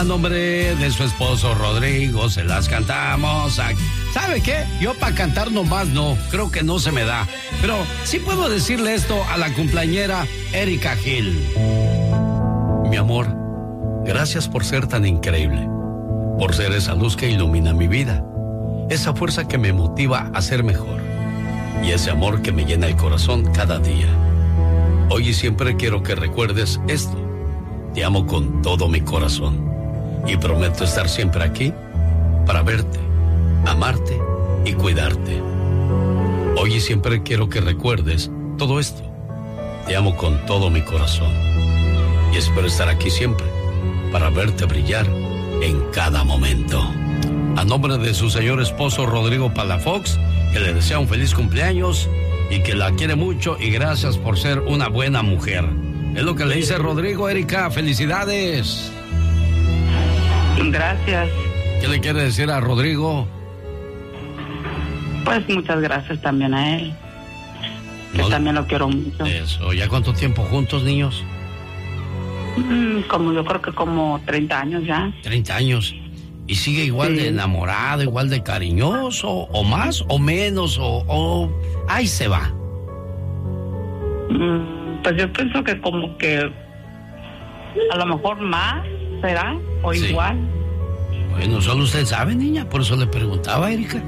A nombre de su esposo Rodrigo se las cantamos. ¿Sabe qué? Yo para cantar nomás no, creo que no se me da. Pero sí puedo decirle esto a la cumpleañera Erika Gil. Mi amor, gracias por ser tan increíble, por ser esa luz que ilumina mi vida, esa fuerza que me motiva a ser mejor y ese amor que me llena el corazón cada día. Hoy y siempre quiero que recuerdes esto. Te amo con todo mi corazón y prometo estar siempre aquí para verte, amarte y cuidarte. Hoy y siempre quiero que recuerdes todo esto. Te amo con todo mi corazón y espero estar aquí siempre para verte brillar en cada momento. A nombre de su señor esposo Rodrigo Palafox, que le desea un feliz cumpleaños y que la quiere mucho y gracias por ser una buena mujer. Es lo que le dice Rodrigo. Erika, felicidades. Gracias. ¿Qué le quiere decir a Rodrigo? Pues muchas gracias también a él. Que también lo quiero mucho. Eso. ¿Ya cuánto tiempo juntos, niños? Yo creo que como 30 años ya. 30 años. ¿Y sigue igual de enamorado, igual de cariñoso, o más, o menos, o ahí se va? Pues yo pienso que como que a lo mejor más será, o sí, igual. Bueno, solo usted sabe, niña, por eso le preguntaba, Erika.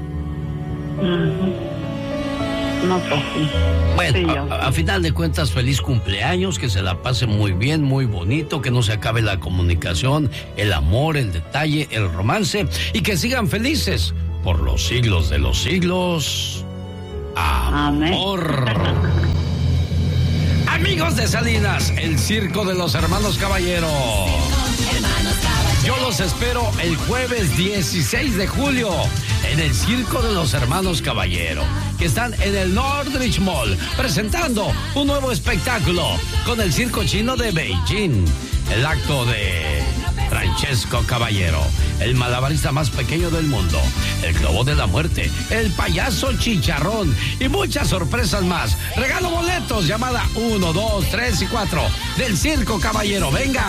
No, pues sí. Bueno, sí, a final de cuentas, feliz cumpleaños, que se la pase muy bien, muy bonito, que no se acabe la comunicación, el amor, el detalle, el romance, y que sigan felices por los siglos de los siglos. Amor. Amén. Amigos de Salinas, el Circo de los Hermanos Caballero. Yo los espero el jueves 16 de julio en el Circo de los Hermanos Caballero, que están en el Northridge Mall, presentando un nuevo espectáculo con el Circo Chino de Beijing, el acto de Francesco Caballero, el malabarista más pequeño del mundo, el Globo de la Muerte, el Payaso Chicharrón y muchas sorpresas más. Regalo boletos, llamada 1, 2, 3 y 4 del Circo Caballero. ¡Venga!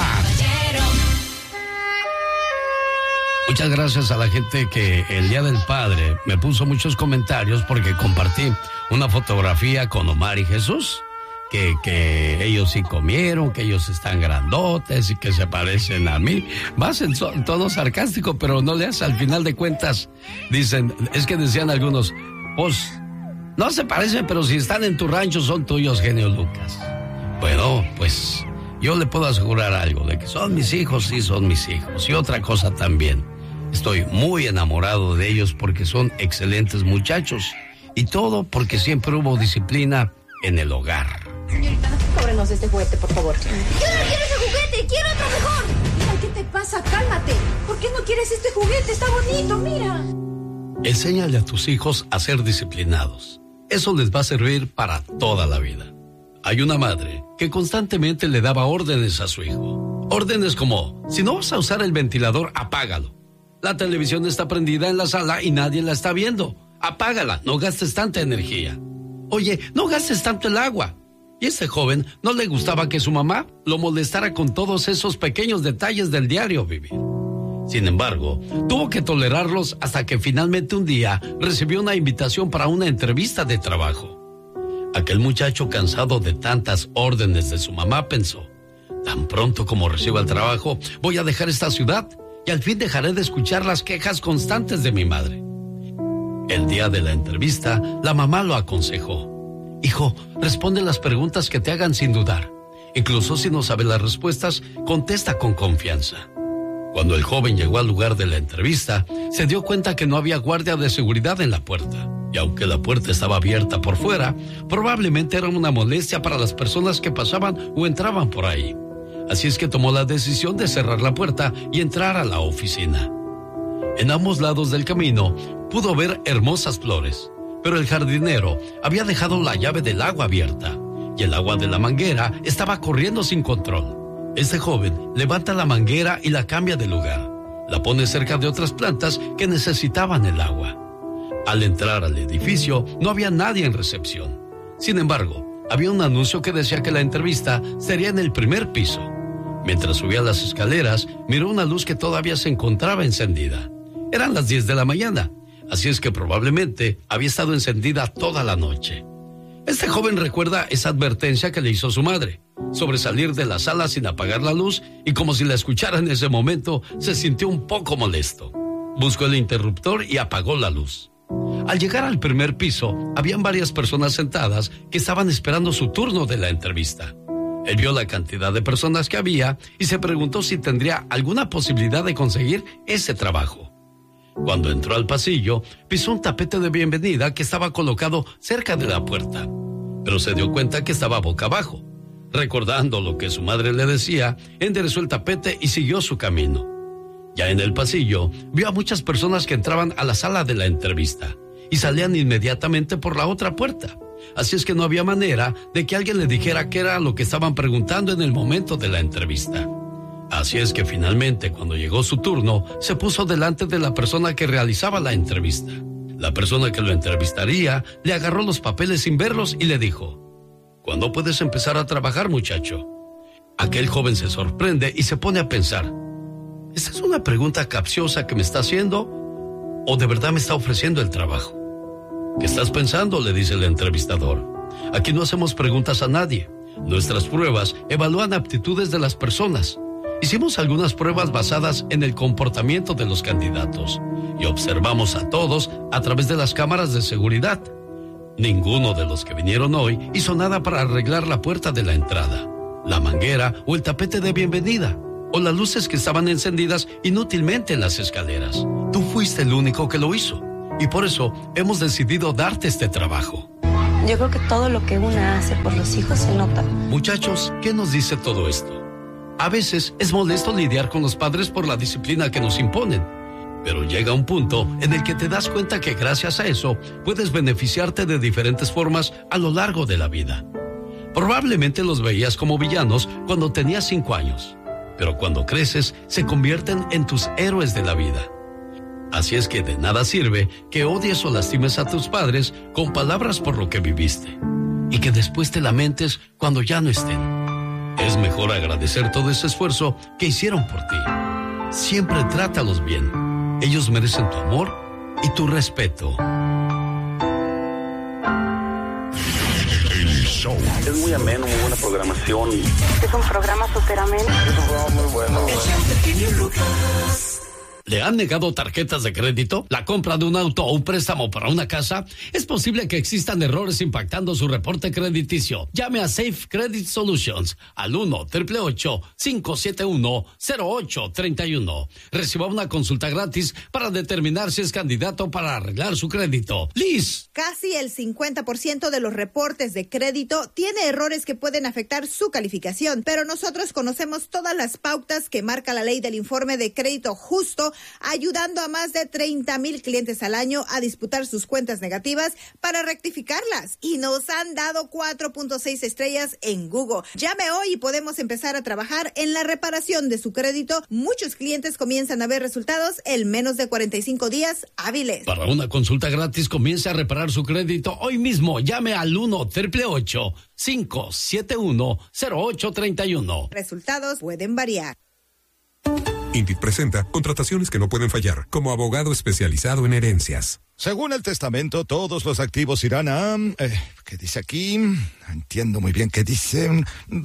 Muchas gracias a la gente que el Día del Padre me puso muchos comentarios porque compartí una fotografía con Omar y Jesús, que ellos sí comieron, que ellos están grandotes y que se parecen a mí. Vas en tono sarcástico, pero no le hace. Al final de cuentas, dicen, es que decían algunos, pues, no se parecen, pero si están en tu rancho son tuyos, genio Lucas. Bueno, pues, yo le puedo asegurar algo, de que son mis hijos, sí son mis hijos. Y otra cosa también, estoy muy enamorado de ellos porque son excelentes muchachos. Y todo porque siempre hubo disciplina en el hogar. Señorita, cóbrenos este juguete, por favor. Yo no quiero ese juguete, quiero otro mejor. Mira, ¿qué te pasa? Cálmate. ¿Por qué no quieres este juguete? Está bonito, mira. Enséñale a tus hijos a ser disciplinados. Eso les va a servir para toda la vida. Hay una madre que constantemente le daba órdenes a su hijo. Órdenes como, si no vas a usar el ventilador, apágalo. La televisión está prendida en la sala y nadie la está viendo. Apágala, no gastes tanta energía. Oye, no gastes tanto el agua. Y este joven no le gustaba que su mamá lo molestara con todos esos pequeños detalles del diario vivir. Sin embargo, tuvo que tolerarlos hasta que finalmente un día recibió una invitación para una entrevista de trabajo. Aquel muchacho, cansado de tantas órdenes de su mamá, pensó, tan pronto como reciba el trabajo, voy a dejar esta ciudad y al fin dejaré de escuchar las quejas constantes de mi madre. El día de la entrevista, la mamá lo aconsejó. Hijo, responde las preguntas que te hagan sin dudar. Incluso si no sabes las respuestas, contesta con confianza. Cuando el joven llegó al lugar de la entrevista, se dio cuenta que no había guardia de seguridad en la puerta. Y aunque la puerta estaba abierta por fuera, probablemente era una molestia para las personas que pasaban o entraban por ahí. Así es que tomó la decisión de cerrar la puerta y entrar a la oficina. En ambos lados del camino pudo ver hermosas flores, pero el jardinero había dejado la llave del agua abierta y el agua de la manguera estaba corriendo sin control. Este joven levanta la manguera y la cambia de lugar. La pone cerca de otras plantas que necesitaban el agua. Al entrar al edificio, no había nadie en recepción. Sin embargo, había un anuncio que decía que la entrevista sería en el primer piso. Mientras subía las escaleras, miró una luz que todavía se encontraba encendida. Eran las 10 de la mañana, así es que probablemente había estado encendida toda la noche. Este joven recuerda esa advertencia que le hizo su madre, sobre salir de la sala sin apagar la luz, y como si la escuchara en ese momento, se sintió un poco molesto. Buscó el interruptor y apagó la luz. Al llegar al primer piso, habían varias personas sentadas que estaban esperando su turno de la entrevista. Él vio la cantidad de personas que había y se preguntó si tendría alguna posibilidad de conseguir ese trabajo. Cuando entró al pasillo, pisó un tapete de bienvenida que estaba colocado cerca de la puerta, pero se dio cuenta que estaba boca abajo. Recordando lo que su madre le decía, enderezó el tapete y siguió su camino. Ya en el pasillo, vio a muchas personas que entraban a la sala de la entrevista y salían inmediatamente por la otra puerta. Así es que no había manera de que alguien le dijera qué era lo que estaban preguntando en el momento de la entrevista. Así es que finalmente, cuando llegó su turno, se puso delante de la persona que realizaba la entrevista. La persona que lo entrevistaría le agarró los papeles sin verlos y le dijo: ¿cuándo puedes empezar a trabajar, muchacho? Aquel joven se sorprende y se pone a pensar: ¿esta es una pregunta capciosa que me está haciendo o de verdad me está ofreciendo el trabajo? ¿Qué estás pensando?, le dice el entrevistador. Aquí no hacemos preguntas a nadie. Nuestras pruebas evalúan aptitudes de las personas. Hicimos algunas pruebas basadas en el comportamiento de los candidatos y observamos a todos a través de las cámaras de seguridad. Ninguno de los que vinieron hoy hizo nada para arreglar la puerta de la entrada, la manguera o el tapete de bienvenida, o las luces que estaban encendidas inútilmente en las escaleras. Tú fuiste el único que lo hizo. Y por eso hemos decidido darte este trabajo. Yo creo que todo lo que una hace por los hijos se nota. Muchachos, ¿qué nos dice todo esto? A veces es molesto lidiar con los padres por la disciplina que nos imponen. Pero llega un punto en el que te das cuenta que gracias a eso puedes beneficiarte de diferentes formas a lo largo de la vida. Probablemente los veías como villanos cuando tenías 5 años. Pero cuando creces se convierten en tus héroes de la vida. Así es que de nada sirve que odies o lastimes a tus padres con palabras por lo que viviste y que después te lamentes cuando ya no estén. Es mejor agradecer todo ese esfuerzo que hicieron por ti. Siempre trátalos bien. Ellos merecen tu amor y tu respeto. El show. Es muy ameno, muy buena programación. Es un programa súper ameno. Es un programa muy bueno. ¿Le han negado tarjetas de crédito, la compra de un auto o un préstamo para una casa? Es posible que existan errores impactando su reporte crediticio. Llame a Safe Credit Solutions al 1-888-571-0831. Reciba una consulta gratis para determinar si es candidato para arreglar su crédito. Liz. Casi el 50% de los reportes de crédito tiene errores que pueden afectar su calificación, pero nosotros conocemos todas las pautas que marca la ley del informe de crédito justo, ayudando a más de 30,000 clientes al año a disputar sus cuentas negativas para rectificarlas. Y nos han dado 4.6 estrellas en Google. Llame hoy y podemos empezar a trabajar en la reparación de su crédito. Muchos clientes comienzan a ver resultados en menos de 45 días hábiles. Para una consulta gratis, comience a reparar su crédito hoy mismo. Llame al 1-888-571-0831. Resultados pueden variar. Indeed presenta contrataciones que no pueden fallar, como abogado especializado en herencias. Según el testamento, todos los activos irán a... ¿qué dice aquí? Entiendo muy bien qué dice.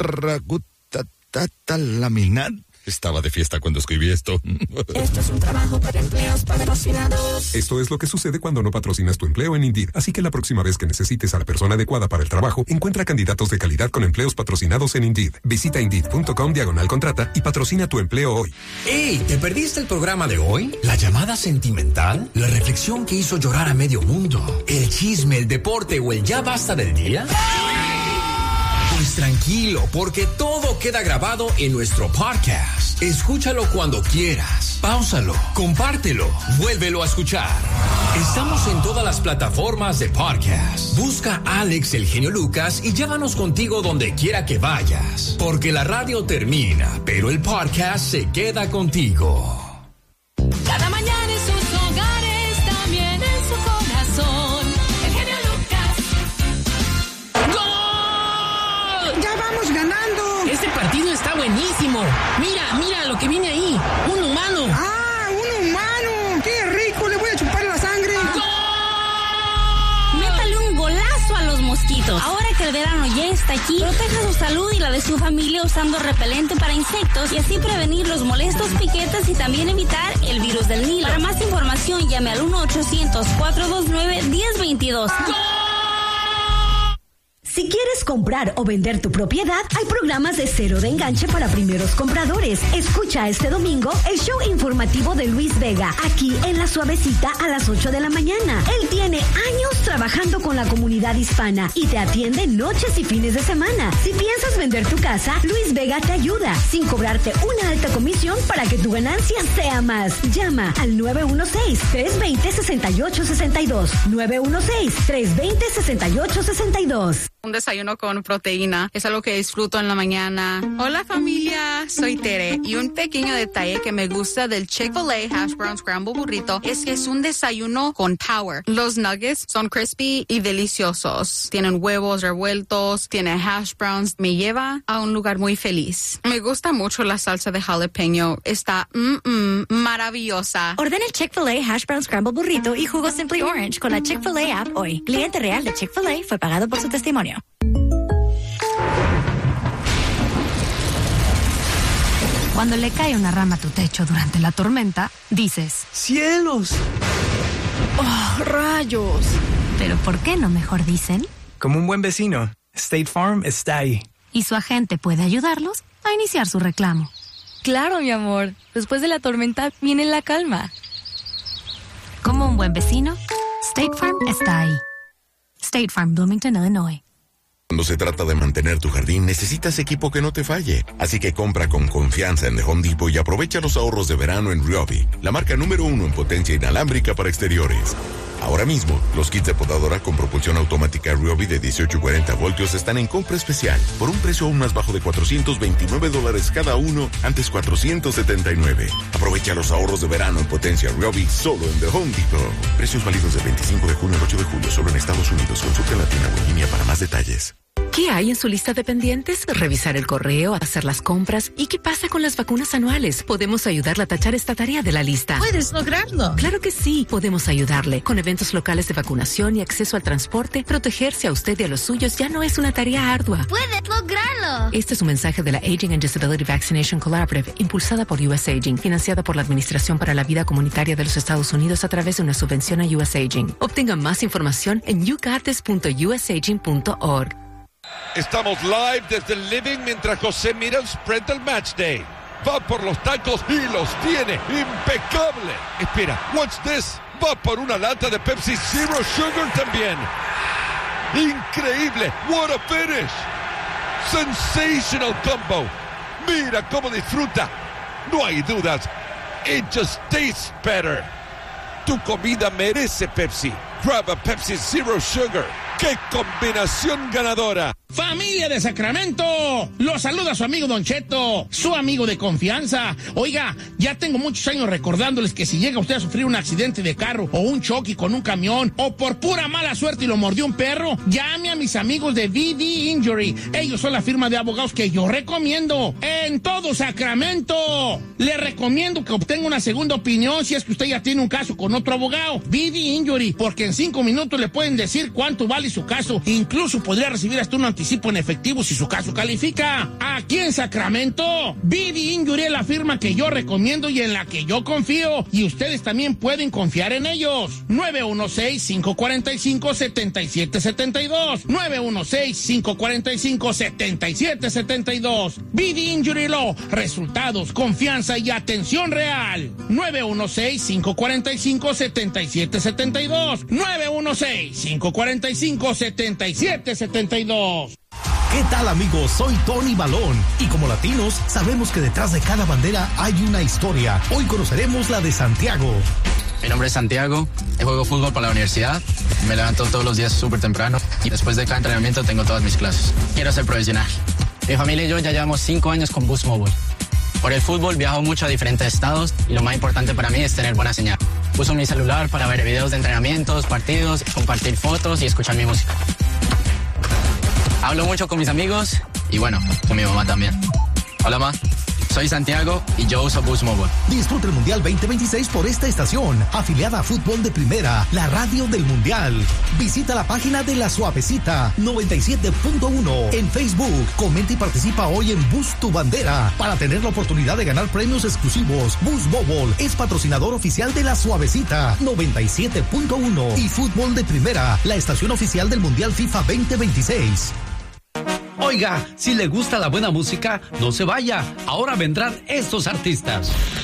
Laminar. Estaba de fiesta cuando escribí esto. Esto es un trabajo para empleos patrocinados. Esto es lo que sucede cuando no patrocinas tu empleo en Indeed. Así que la próxima vez que necesites a la persona adecuada para el trabajo, encuentra candidatos de calidad con empleos patrocinados en Indeed. Visita Indeed.com/contrata y patrocina tu empleo hoy. ¡Ey! ¿Te perdiste el programa de hoy? ¿La llamada sentimental? ¿La reflexión que hizo llorar a medio mundo? ¿El chisme, el deporte o el ya basta del día? Pues tranquilo, porque todo queda grabado en nuestro podcast. Escúchalo cuando quieras. Páusalo, compártelo, vuélvelo a escuchar. Estamos en todas las plataformas de podcast. Busca a Alex el Genio Lucas y llévanos contigo donde quiera que vayas. Porque la radio termina, pero el podcast se queda contigo. Cada mañana en sus hogares, también en su corazón. El Genio Lucas. ¡Gol! ¡Ya vamos ganando! Este partido está buenísimo. buenísimo. Mira lo que viene ahí. Un humano. ¡Ah, un humano! ¡Qué rico! Le voy a chupar la sangre. Métale un golazo a los mosquitos. Ahora que el verano ya está aquí, proteja su salud y la de su familia usando repelente para insectos y así prevenir los molestos piquetes y también evitar el virus del Nilo. Para más información, llame al 1-800-429-1022. Si quieres comprar o vender tu propiedad, hay programas de cero de enganche para primeros compradores. Escucha este domingo el show informativo de Luis Vega, aquí en La Suavecita a las 8 de la mañana. Él tiene años trabajando con la comunidad hispana y te atiende noches y fines de semana. Si piensas vender tu casa, Luis Vega te ayuda, sin cobrarte una alta comisión para que tu ganancia sea más. Llama al 916-320-6862. 916-320-6862. Un desayuno con proteína es algo que disfruto en la mañana. Hola familia, soy Tere y un pequeño detalle que me gusta del Chick-fil-A Hash Brown Scramble Burrito es que es un desayuno con power. Los nuggets son crispy y deliciosos. Tienen huevos revueltos, tiene hash browns. Me lleva a un lugar muy feliz. Me gusta mucho la salsa de jalapeño. Está maravillosa. Ordena el Chick-fil-A Hash Brown Scramble Burrito y jugo Simply Orange con la Chick-fil-A app hoy. Cliente real de Chick-fil-A fue pagado por su testimonio. Cuando le cae una rama a tu techo durante la tormenta, dices: ¡cielos! ¡Oh, rayos! Pero ¿por qué no mejor dicen? Como un buen vecino, State Farm está ahí. Y su agente puede ayudarlos a iniciar su reclamo. Claro, mi amor. Después de la tormenta viene la calma. Como un buen vecino, State Farm está ahí. State Farm, Bloomington, Illinois. Cuando se trata de mantener tu jardín, necesitas equipo que no te falle. Así que compra con confianza en The Home Depot y aprovecha los ahorros de verano en Ryobi, la marca número 1 en potencia inalámbrica para exteriores. Ahora mismo, los kits de podadora con propulsión automática Ryobi de 18-40 voltios están en compra especial, por un precio aún más bajo de $429 cada uno, antes $479. Aprovecha los ahorros de verano en potencia Ryobi solo en The Home Depot. Precios válidos del 25 de junio al 8 de julio, solo en Estados Unidos. Consulta en la tienda o en línea para más detalles. ¿Qué hay en su lista de pendientes? Revisar el correo, hacer las compras. ¿Y qué pasa con las vacunas anuales? Podemos ayudarle a tachar esta tarea de la lista. ¿Puedes lograrlo? Claro que sí, podemos ayudarle. Con eventos locales de vacunación y acceso al transporte, protegerse a usted y a los suyos ya no es una tarea ardua. ¡Puedes lograrlo! Este es un mensaje de la Aging and Disability Vaccination Collaborative, impulsada por US Aging, financiada por la Administración para la Vida Comunitaria de los Estados Unidos a través de una subvención a US Aging. Obtenga más información en yougotis.usaging.org. Estamos live desde el living mientras José mira el spread del match day. Va por los tacos y los tiene. ¡Impecable! Espera, what's this? Va por una lata de Pepsi Zero Sugar también. ¡Increíble! What a finish! Sensational combo. Mira cómo disfruta. No hay dudas. It just tastes better. Tu comida merece Pepsi. Grab a Pepsi Zero Sugar. ¡Qué combinación ganadora! ¡Familia de Sacramento! Los saluda su amigo Don Cheto, su amigo de confianza. Oiga, ya tengo muchos años recordándoles que si llega usted a sufrir un accidente de carro o un choque con un camión o por pura mala suerte y lo mordió un perro, llame a mis amigos de VD Injury. Ellos son la firma de abogados que yo recomiendo en todo Sacramento. Le recomiendo que obtenga una segunda opinión si es que usted ya tiene un caso con otro abogado. VD Injury, porque en 5 minutos le pueden decir cuánto vale su caso. Incluso podría recibir hasta un anticipo en efectivo si su caso califica. Aquí en Sacramento, VD Injury es la firma que yo recomiendo y en la que yo confío. Y ustedes también pueden confiar en ellos. 916-545-7772. 916-545-7772. VD Injury Law. Resultados, confianza y atención real. 916-545-7772. 916-545-7772. ¿Qué tal, amigos? Soy Tony Balón y como latinos sabemos que detrás de cada bandera hay una historia. Hoy conoceremos la de Santiago. Mi nombre es Santiago, juego fútbol para la universidad, me levanto todos los días súper temprano y después de cada entrenamiento tengo todas mis clases. Quiero ser profesional. Mi familia y yo ya llevamos 5 años con Boost Mobile. Por el fútbol viajo mucho a diferentes estados y lo más importante para mí es tener buena señal. Uso mi celular para ver videos de entrenamientos, partidos, compartir fotos y escuchar mi música. Hablo mucho con mis amigos y bueno, con mi mamá también. Hola, ma. Soy Santiago y yo uso Boost Mobile. Disfruta el Mundial 2026 por esta estación, afiliada a Fútbol de Primera, la radio del Mundial. Visita la página de La Suavecita 97.1 en Facebook. Comenta y participa hoy en Boost Tu Bandera para tener la oportunidad de ganar premios exclusivos. Boost Mobile es patrocinador oficial de La Suavecita 97.1 y Fútbol de Primera, la estación oficial del Mundial FIFA 2026. Oiga, si le gusta la buena música, no se vaya. Ahora vendrán estos artistas.